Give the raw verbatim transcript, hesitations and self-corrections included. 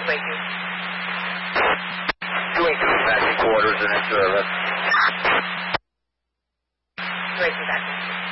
two eighty-two. two eighty-two, passing quarters and in service. two eighty-two, back.